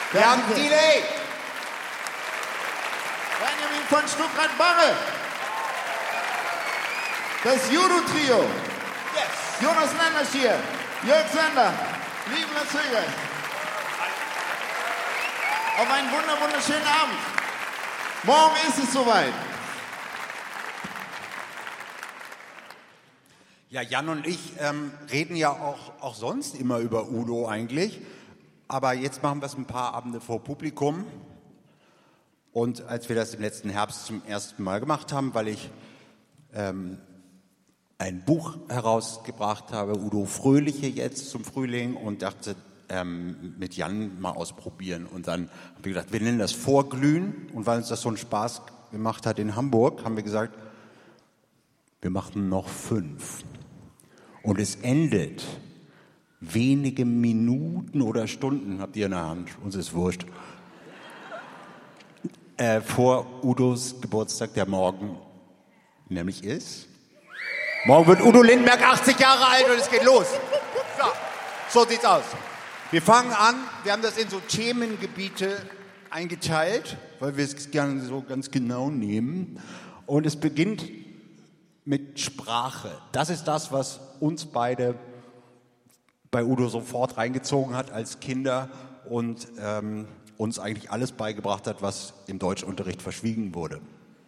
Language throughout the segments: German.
Wir haben Delay. Benjamin von Stuckrad-Barre. Das Judo-Trio. Yes. Jonas Landerschier, Jörg Sander, Liebler Zöger. Auf einen wunderschönen Abend. Morgen ist es soweit. Ja, Jan und ich reden ja auch sonst immer über Udo eigentlich. Aber jetzt machen wir es ein paar Abende vor Publikum. Und als wir das im letzten Herbst zum ersten Mal gemacht haben, weil ich ein Buch herausgebracht habe, Udo Fröhliche jetzt zum Frühling, und dachte, mit Jan mal ausprobieren. Und dann haben wir gedacht, wir nennen das Vorglühen. Und weil uns das so einen Spaß gemacht hat in Hamburg, haben wir gesagt, wir machen noch 5. Und es endet wenige Minuten oder Stunden, habt ihr in der Hand, uns ist wurscht, vor Udos Geburtstag, der morgen nämlich ist. Morgen wird Udo Lindenberg 80 Jahre alt und es geht los. So sieht's aus. Wir fangen an, wir haben das in so Themengebiete eingeteilt, weil wir es gerne so ganz genau nehmen. Und es beginnt mit Sprache. Das ist das, was uns beide bei Udo sofort reingezogen hat als Kinder und uns eigentlich alles beigebracht hat, was im Deutschunterricht verschwiegen wurde.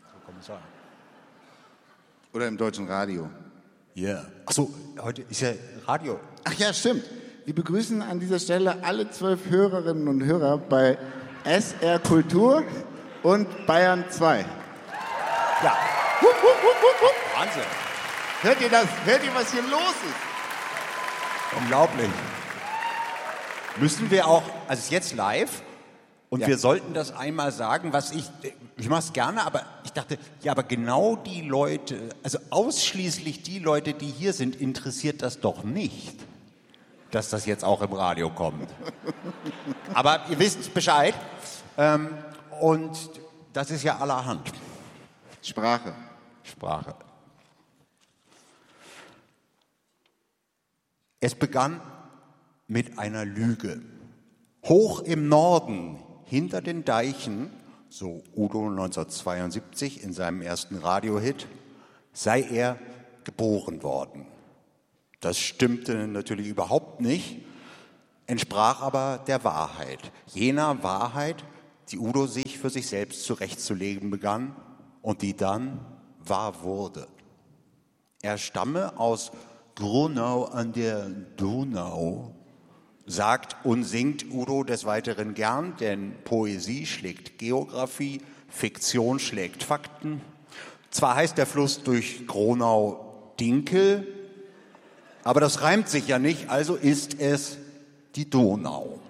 Oder im deutschen Radio. Ja. Yeah. Achso, heute ist ja Radio. Ach ja, stimmt. Wir begrüßen an dieser Stelle alle 12 Hörerinnen und Hörer bei SR Kultur und Bayern 2. Ja. Wahnsinn. Hört ihr das? Hört ihr, was hier los ist? Unglaublich. Müssen wir auch, also es ist jetzt live, und ja, wir sollten das einmal sagen, was ich mache es gerne, aber ich dachte, ja, aber genau die Leute, also ausschließlich die Leute, die hier sind, interessiert das doch nicht, dass das jetzt auch im Radio kommt. Aber ihr wisst Bescheid, und das ist ja allerhand. Sprache. Es begann mit einer Lüge. Hoch im Norden, hinter den Deichen, so Udo 1972 in seinem ersten Radiohit, sei er geboren worden. Das stimmte natürlich überhaupt nicht, entsprach aber der Wahrheit. Jener Wahrheit, die Udo sich für sich selbst zurechtzulegen begann und die dann wahr wurde. Er stamme aus Grunau an der Donau, sagt und singt Udo des Weiteren gern, denn Poesie schlägt Geografie, Fiktion schlägt Fakten. Zwar heißt der Fluss durch Gronau Dinkel, aber das reimt sich ja nicht, also ist es die Donau.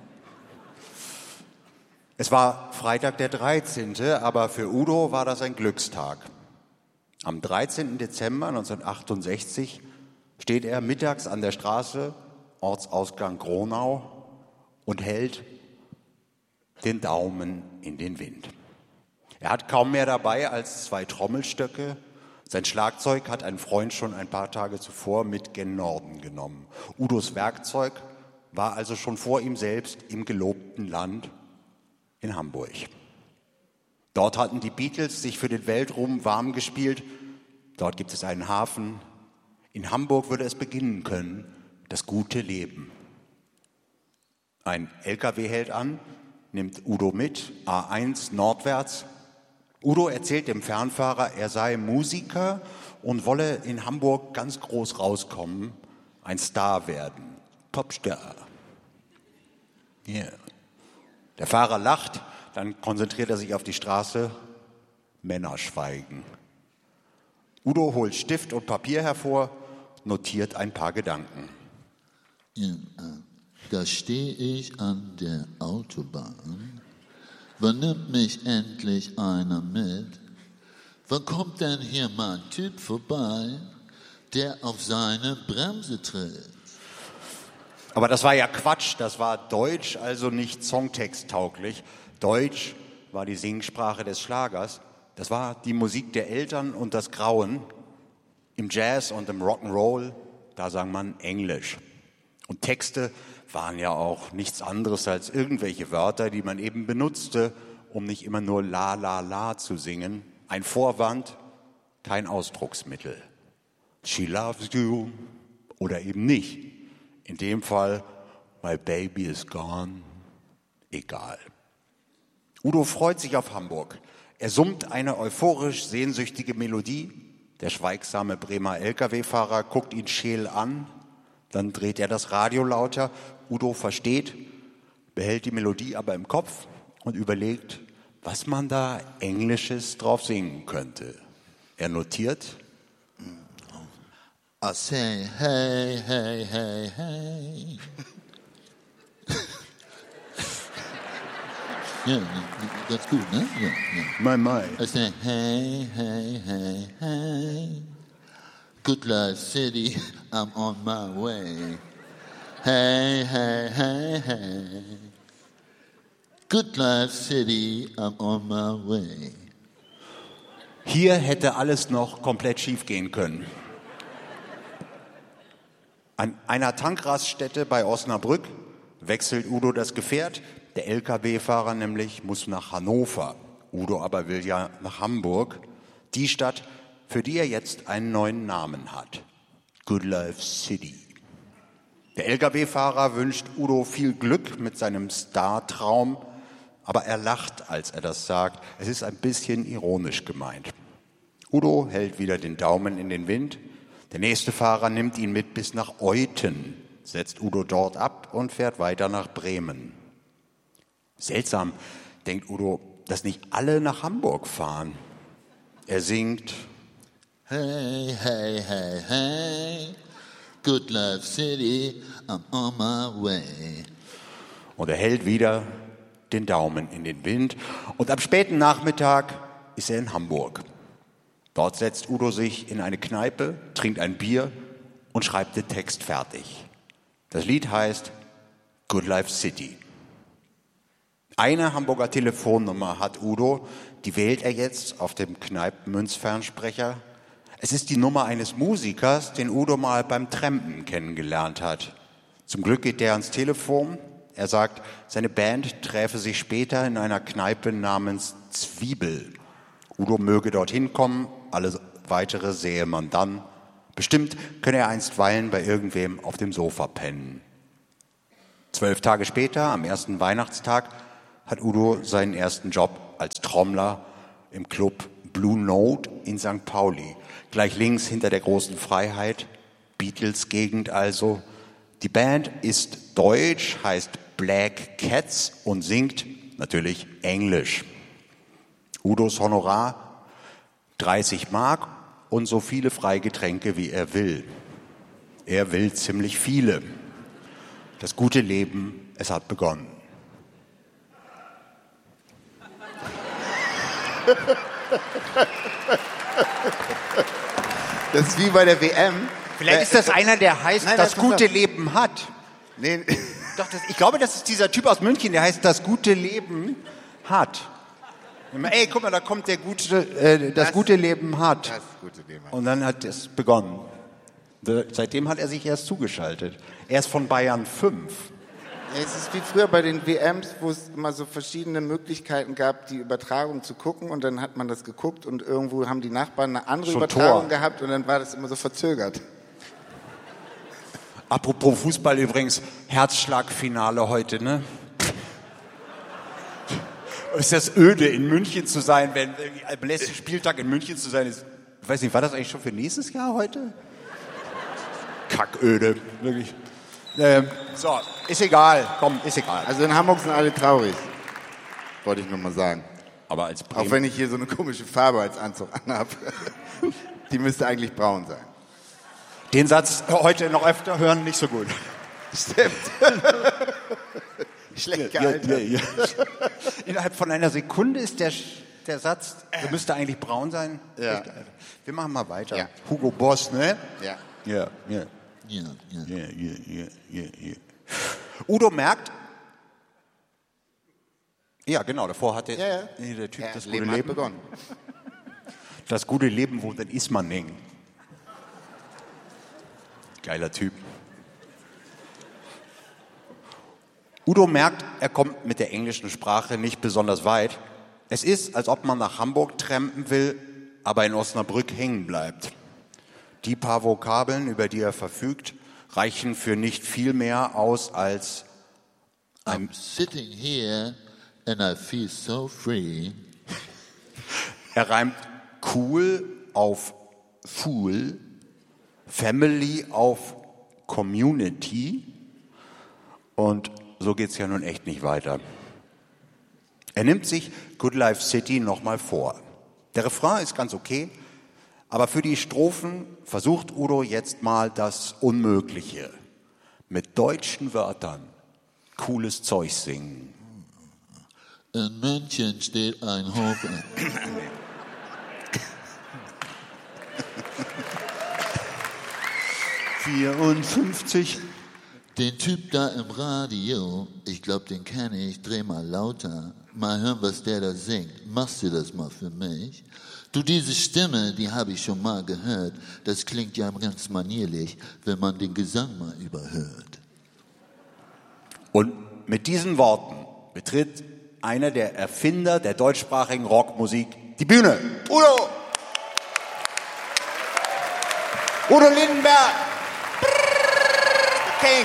Es war Freitag der 13., aber für Udo war das ein Glückstag. Am 13. Dezember 1968 steht er mittags an der Straße, Ortsausgang Gronau, und hält den Daumen in den Wind. Er hat kaum mehr dabei als 2 Trommelstöcke. Sein Schlagzeug hat ein Freund schon ein paar Tage zuvor mit gen Norden genommen. Udos Werkzeug war also schon vor ihm selbst im gelobten Land in Hamburg. Dort hatten die Beatles sich für den Weltruhm warm gespielt. Dort gibt es einen Hafen. In Hamburg würde es beginnen können, das gute Leben. Ein LKW hält an, nimmt Udo mit, A1 nordwärts. Udo erzählt dem Fernfahrer, er sei Musiker und wolle in Hamburg ganz groß rauskommen, ein Star werden, Popstar. Yeah. Der Fahrer lacht, dann konzentriert er sich auf die Straße, Männer schweigen. Udo holt Stift und Papier hervor, notiert ein paar Gedanken. Ja, da stehe ich an der Autobahn. Wann nimmt mich endlich einer mit? Wann kommt denn hier mal ein Typ vorbei, der auf seine Bremse tritt? Aber das war ja Quatsch, das war Deutsch, also nicht songtexttauglich. Deutsch war die Singsprache des Schlagers. Das war die Musik der Eltern und das Grauen. Im Jazz und im Rock'n'Roll, da sang man Englisch. Und Texte waren ja auch nichts anderes als irgendwelche Wörter, die man eben benutzte, um nicht immer nur la, la, la zu singen. Ein Vorwand, kein Ausdrucksmittel. She loves you oder eben nicht. In dem Fall, my baby is gone, egal. Udo freut sich auf Hamburg. Er summt eine euphorisch sehnsüchtige Melodie. Der schweigsame Bremer Lkw-Fahrer guckt ihn scheel an. Dann dreht er das Radio lauter. Udo versteht, behält die Melodie aber im Kopf und überlegt, was man da Englisches drauf singen könnte. Er notiert: I say, hey, hey, hey, hey. Ja, ganz gut, ne? Ja, ja. My. I say, hey, hey, hey, hey. Good Life City, I'm on my way. Hey, hey, hey, hey. Good Life City, I'm on my way. Hier hätte alles noch komplett schief gehen können. An einer Tankraststätte bei Osnabrück wechselt Udo das Gefährt. Der Lkw-Fahrer nämlich muss nach Hannover. Udo aber will ja nach Hamburg. Die Stadt, für die er jetzt einen neuen Namen hat. Good Life City. Der Lkw-Fahrer wünscht Udo viel Glück mit seinem Star-Traum, aber er lacht, als er das sagt. Es ist ein bisschen ironisch gemeint. Udo hält wieder den Daumen in den Wind. Der nächste Fahrer nimmt ihn mit bis nach Euthen, setzt Udo dort ab und fährt weiter nach Bremen. Seltsam, denkt Udo, dass nicht alle nach Hamburg fahren. Er singt: Hey, hey, hey, hey. Good Life City, I'm on my way. Und er hält wieder den Daumen in den Wind. Und am späten Nachmittag ist er in Hamburg. Dort setzt Udo sich in eine Kneipe, trinkt ein Bier und schreibt den Text fertig. Das Lied heißt Good Life City. Eine Hamburger Telefonnummer hat Udo, die wählt er jetzt auf dem Kneipenmünzfernsprecher. Es ist die Nummer eines Musikers, den Udo mal beim Trampen kennengelernt hat. Zum Glück geht der ans Telefon. Er sagt, seine Band träfe sich später in einer Kneipe namens Zwiebel. Udo möge dorthin kommen, alles Weitere sähe man dann. Bestimmt könne er einstweilen bei irgendwem auf dem Sofa pennen. 12 Tage später, am ersten Weihnachtstag, hat Udo seinen ersten Job als Trommler im Club Blue Note in St. Pauli. Gleich links hinter der großen Freiheit, Beatles-Gegend also. Die Band ist deutsch, heißt Black Cats und singt natürlich Englisch. Udos Honorar 30 Mark und so viele Freigetränke, wie er will. Er will ziemlich viele. Das gute Leben, es hat begonnen. Das ist wie bei der WM. Vielleicht ist das einer, der heißt, nein, das gute auf. Leben hat. Nee. Doch, ich glaube, das ist dieser Typ aus München, der heißt, das gute Leben hat. Ey, guck mal, da kommt der das gute Leben hat. Das gute Leben hat. Und dann hat es begonnen. Seitdem hat er sich erst zugeschaltet. Er ist von Bayern 5. Es ist wie früher bei den WMs, wo es immer so verschiedene Möglichkeiten gab, die Übertragung zu gucken, und dann hat man das geguckt und irgendwo haben die Nachbarn eine andere Schon Übertragung Tor. gehabt und dann war das immer so verzögert. Apropos Fußball übrigens, Herzschlagfinale heute, ne? Ist das öde, in München zu sein, wenn am letzten Spieltag in München zu sein ist? Ich weiß nicht, war das eigentlich schon für nächstes Jahr heute? Kacköde, wirklich. So, ist egal, komm, ist egal. Also in Hamburg sind alle traurig, wollte ich nur mal sagen. Aber als Auch wenn ich hier so eine komische Farbe als Anzug anhabe. Die müsste eigentlich braun sein. Den Satz heute noch öfter hören, nicht so gut. Stimmt. Schlecht gealtert. Ja. Innerhalb von einer Sekunde ist der Satz, der müsste eigentlich braun sein. Ja. Wir machen mal weiter. Ja. Hugo Boss, ne? Ja. Ja. Ja. Udo merkt, ja genau, davor hat der Typ das gute Leben hat Leben begonnen. Das gute Leben wohnt in Ismaning. Geiler Typ. Udo merkt, er kommt mit der englischen Sprache nicht besonders weit. Es ist, als ob man nach Hamburg trampen will, aber in Osnabrück hängen bleibt. Die paar Vokabeln, über die er verfügt, reichen für nicht viel mehr aus als I'm sitting here and I feel so free. er reimt cool auf fool, family auf community und so geht's ja nun echt nicht weiter. Er nimmt sich Good Life City nochmal vor. Der Refrain ist ganz okay, aber für die Strophen versucht Udo jetzt mal das Unmögliche. Mit deutschen Wörtern cooles Zeug singen. In München steht ein Hof. 54. Den Typ da im Radio, ich glaub, den kenne ich, dreh mal lauter. Mal hören, was der da singt. Machst du das mal für mich? Du, diese Stimme, die habe ich schon mal gehört. Das klingt ja ganz manierlich, wenn man den Gesang mal überhört. Und mit diesen Worten betritt einer der Erfinder der deutschsprachigen Rockmusik die Bühne. Udo! Udo Lindenberg! King!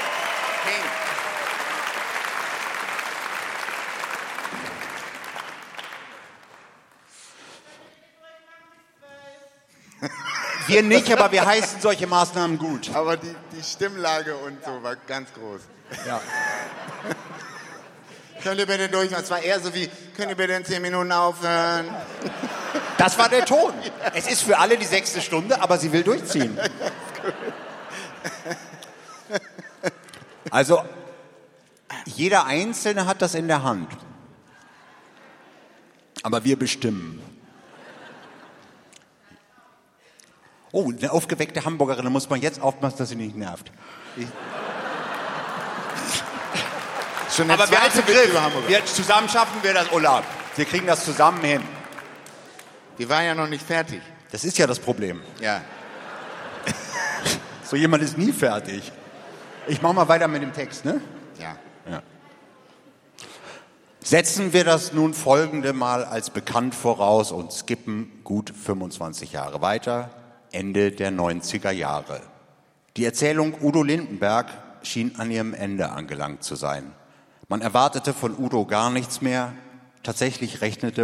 Wir nicht, aber wir heißen solche Maßnahmen gut. Aber die Stimmlage und so war ganz groß. Ja. Könnt ihr bitte durchmachen? Es war eher so wie, könnt ihr bitte in 10 Minuten aufhören? Das war der Ton. Es ist für alle die 6. Stunde, aber sie will durchziehen. Also, jeder Einzelne hat das in der Hand. Aber wir bestimmen. Oh, eine aufgeweckte Hamburgerin, da muss man jetzt aufpassen, dass sie nicht nervt. Schon der Aber wir haben zweite es im Witz Griff. über Hamburg. Zusammen schaffen wir das, Ulla. Wir kriegen das zusammen hin. Die war ja noch nicht fertig. Das ist ja das Problem. Ja. So jemand ist nie fertig. Ich mache mal weiter mit dem Text, ne? Ja. Ja. Setzen wir das nun folgende Mal als bekannt voraus und skippen gut 25 Jahre weiter, Ende der 90er Jahre. Die Erzählung Udo Lindenberg schien an ihrem Ende angelangt zu sein. Man erwartete von Udo gar nichts mehr. Tatsächlich rechnete